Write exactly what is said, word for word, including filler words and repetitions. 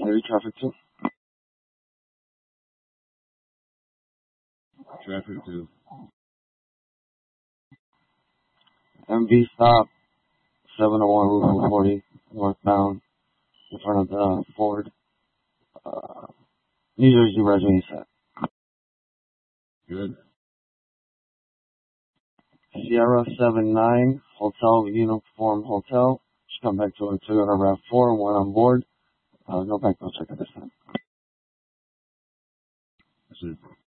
City, traffic two. Traffic two. M V stop, seven oh one Route forty, northbound, in front of the Ford, uh, New Jersey resident set. Good. Sierra seven nine, Hotel Uniform Hotel. Just come back to a Toyota RAV four, one on board. Uh, no background check at this time. That's it.